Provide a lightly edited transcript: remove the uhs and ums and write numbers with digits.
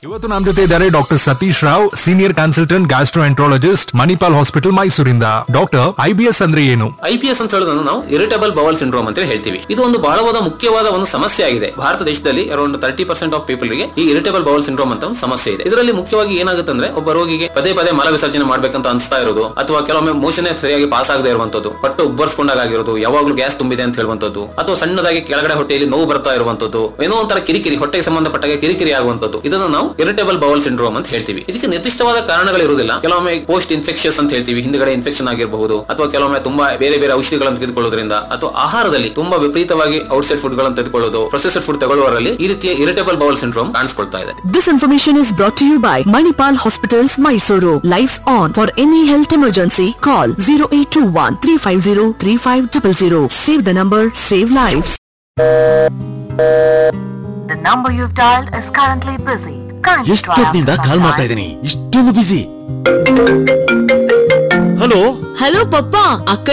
ಇವತ್ತು ನಮ್ಮ ಜೊತೆ ಇದ್ದಾರೆ doctor Satish Rao, senior consultant gastroenterologist, Manipal hospital ಮೈಸೂರಿಂದ. ಡಾಕ್ಟರ್, IBS ಅಂದ್ರೆ ಏನು? IBS ಅಂತ ಹೇಳೋದನ್ನು ನಾವು ಇರಿಟೇಬಲ್ ಬೌಲ್ ಸಿಂಡ್ರೋಮ್ ಅಂತ ಹೇಳ್ತೀವಿ. ಇದು ಒಂದು ಬಹಳವಾದ ಮುಖ್ಯವಾದ ಒಂದು ಸಮಸ್ಯೆ ಆಗಿದೆ. ಭಾರತ ದೇಶದಲ್ಲಿ ಅರೌಂಡ್ 30% ಆಫ್ ಪೀಪಲ್ ಗೆ ಈ ಇರಿಟೇಬಲ್ ಬೌಲ್ ಸಿಂಡ್ರೋಮ್ ಅಂತ ಒಂದು ಸಮಸ್ಯೆ ಇದೆ. ಇದರಲ್ಲಿ ಮುಖ್ಯವಾಗಿ ಏನಾಗುತ್ತೆ ಅಂದ್ರೆ, ಒಬ್ಬ ರೋಗಿಗೆ ಪದೇ ಪದೇ ಮಲ ವಿಸರ್ಜನೆ ಮಾಡ್ಬೇಕಂತ ಅನಿಸ್ತಾ ಇರೋದು, ಅಥವಾ ಕೆಲವೊಮ್ಮೆ ಮೋಷನ್ ಸರಿಯಾಗಿ ಪಾಸ್ ಆಗದೆ ಇರುವಂತದ್ದು, ಹೊಟ್ಟೆ ಉಬ್ಬರ್ಸ್ಕೊಂಡಾಗಿರೋದು, ಯಾವಾಗಲೂ ಗ್ಯಾಸ್ ತುಂಬಿದೆ ಅಂತ ಹೇಳುವಂತದ್ದು, ಅಥವಾ ಸಣ್ಣದಾಗಿ ಕೆಳಗಡೆ ಹೊಟ್ಟೆಯಲ್ಲಿ ನೋವು ಬರ್ತಾ ಇರುವಂತದ್ದು, ಏನೋ ಒಂಥರ ಕಿರಿಕಿರಿ, ಹೊಟ್ಟೆಗೆ ಸಂಬಂಧಪಟ್ಟಾಗ ಕಿರಿಕಿರಿ ಆಗುವಂತದ್ದು, ಇದನ್ನು ನಾವು ಇರಿಟೇಬಲ್ ಬೌಲ್ ಸಿಂಡ್ರೋಮ್ ಅಂತ ಹೇಳ್ತೀವಿ. ಇದಕ್ಕೆ ನಿರ್ದಿಷ್ಟವಾದ ಕಾರಣಗಳಿರುವುದಿಲ್ಲ. ಕೆಲವೊಮ್ಮೆ ಪೋಸ್ಟ್ ಇನ್ಫೆಕ್ಷನ್ಸ್ ಅಂತ ಹೇಳ್ತೀವಿ, ಹಿಂದ್ಗಡೆ ಇನ್ಫೆಕ್ಷನ್ ಆಗಿರಬಹುದು, ಅಥವಾ ಕೆಲವೊಮ್ಮೆ ತುಂಬಾ ಬೇರೆ ಬೇರೆ ಔಷಧಿಗಳನ್ನು ತೆಗೆದುಕೊಳ್ಳೋದ್ರಿಂದ, ಅಥವಾ ಆಹಾರದಲ್ಲಿ ತುಂಬಾ ವಿಪರೀತವಾಗಿ ಔಟ್ಸೈಡ್ ಫುಡ್ ಗಳನ್ನು ತೆಗೆದುಕೊಳ್ಳೋದು, ಪ್ರೊಸೆಸ್ಡ್ ಫುಡ್ ತಗೊಳ್ಳುವವರಲ್ಲಿ ಈ ರೀತಿಯ ಇರಿಟೇಬಲ್ ಬೌಲ್ ಸಿಂಡ್ರೋಮ್ ಕಾಣಿಸ್ಕೊಳ್ತಾ ಇದೆ. This information is brought to you by Manipal Hospitals, Mysuru. Lights on. For any health emergency, call 0821 350 3500. Save the number, save lives. The number you've dialed is currently busy. ಎಷ್ಟೊತ್ತಿನಿಂದ ಕಾಲ್ ಮಾಡ್ತಾ ಇದ್ದೀನಿ, ಇಷ್ಟೊಂದು ಬಿಸಿ. Hello Hello, Papa.